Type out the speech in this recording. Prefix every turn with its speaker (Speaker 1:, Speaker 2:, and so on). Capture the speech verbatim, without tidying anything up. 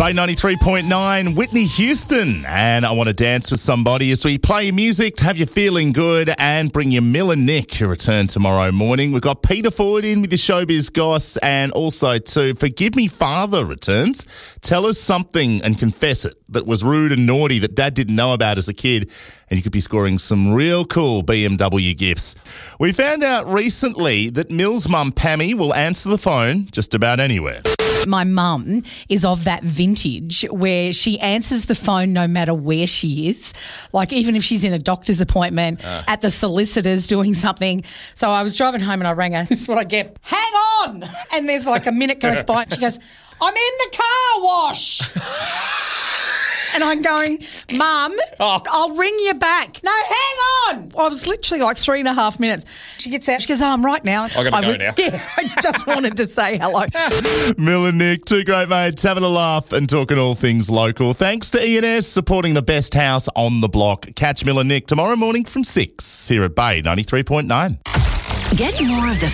Speaker 1: Bay ninety-three point nine, Whitney Houston. And I Want to Dance with Somebody as we play your music to have you feeling good and bring you Mill and Nick, who return tomorrow morning. We've got Peter Ford in with the Showbiz Goss, and also too, Forgive Me Father returns. Tell us something and confess it that was rude and naughty that Dad didn't know about as a kid, and you could be scoring some real cool B M W gifts. We found out recently that Mill's mum, Pammy, will answer the phone just about anywhere.
Speaker 2: My mum is of that vintage where she answers the phone no matter where she is, like even if she's in a doctor's appointment, uh. at the solicitor's doing something. So I was driving home and I rang her. This is what I get. Hang on! And there's like a minute goes by and she goes, I'm in the car wash. And I'm going, Mum, oh. I'll ring you back. No, hang on. I was literally like three and a half minutes. She gets out. She goes, oh, I'm right now.
Speaker 3: I've got to
Speaker 2: I
Speaker 3: go
Speaker 2: would,
Speaker 3: now.
Speaker 2: Yeah, I just wanted to say hello.
Speaker 1: Mill and Nick, two great mates, having a laugh and talking all things local. Thanks to E and S, supporting the best house on the block. Catch Mill and Nick tomorrow morning from six here at Bay ninety-three point nine.
Speaker 4: Get more of the